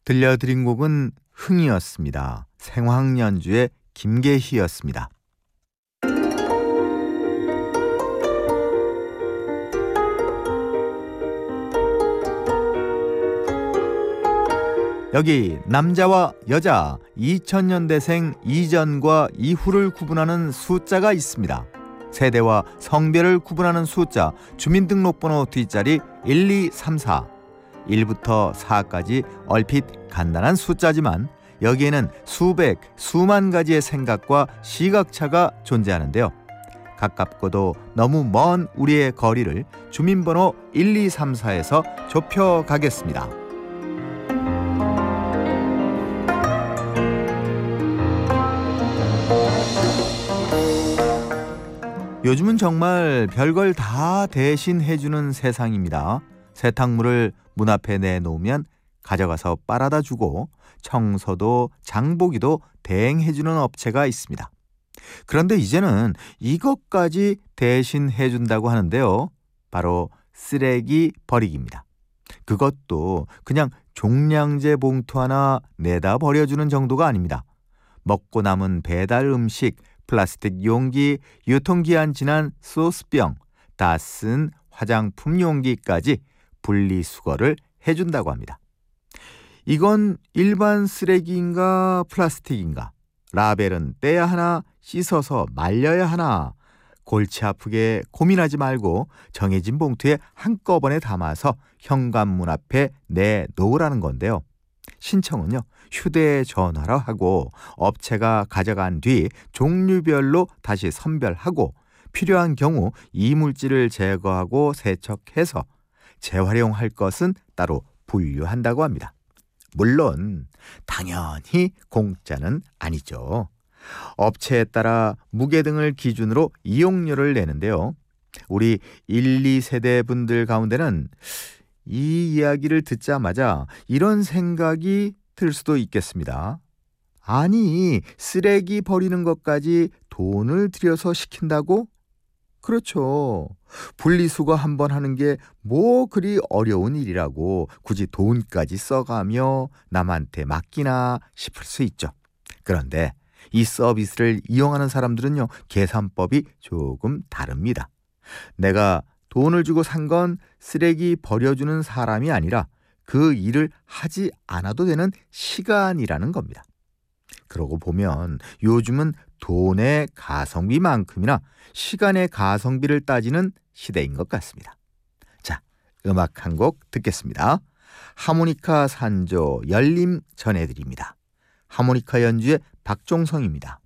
들려드린 곡은 흥이었습니다. 생황연주의 김계희였습니다. 여기 남자와 여자 2000년대생 이전과 이후를 구분하는 숫자가 있습니다. 세대와 성별을 구분하는 숫자, 주민등록번호 뒷자리 1234. 1부터 4까지 얼핏 간단한 숫자지만 여기에는 수백, 수만 가지의 생각과 시각차가 존재하는데요. 가깝고도 너무 먼 우리의 거리를 주민번호 1234에서 좁혀가겠습니다. 요즘은 정말 별걸 다 대신해주는 세상입니다. 세탁물을 문 앞에 내놓으면 가져가서 빨아다 주고 청소도 장보기도 대행해주는 업체가 있습니다. 그런데 이제는 이것까지 대신해준다고 하는데요. 바로 쓰레기 버리기입니다. 그것도 그냥 종량제 봉투 하나 내다 버려주는 정도가 아닙니다. 먹고 남은 배달 음식, 플라스틱 용기, 유통기한 지난 소스병, 다 쓴 화장품 용기까지 분리수거를 해준다고 합니다. 이건 일반 쓰레기인가 플라스틱인가? 라벨은 떼야 하나 씻어서 말려야 하나? 골치 아프게 고민하지 말고 정해진 봉투에 한꺼번에 담아서 현관문 앞에 내놓으라는 건데요. 신청은요, 휴대전화로 하고 업체가 가져간 뒤 종류별로 다시 선별하고 필요한 경우 이물질을 제거하고 세척해서 재활용할 것은 따로 분류한다고 합니다. 물론 당연히 공짜는 아니죠. 업체에 따라 무게 등을 기준으로 이용료를 내는데요. 우리 1, 2세대 분들 가운데는 이 이야기를 듣자마자 이런 생각이 들 수도 있겠습니다. 아니, 쓰레기 버리는 것까지 돈을 들여서 시킨다고? 그렇죠. 분리수거 한번 하는 게 뭐 그리 어려운 일이라고 굳이 돈까지 써가며 남한테 맡기나 싶을 수 있죠. 그런데 이 서비스를 이용하는 사람들은요, 계산법이 조금 다릅니다. 내가 돈을 주고 산 건 쓰레기 버려주는 사람이 아니라 그 일을 하지 않아도 되는 시간이라는 겁니다. 그러고 보면 요즘은 돈의 가성비만큼이나 시간의 가성비를 따지는 시대인 것 같습니다. 자, 음악 한 곡 듣겠습니다. 하모니카 산조 열림 전해드립니다. 하모니카 연주의 박종성입니다.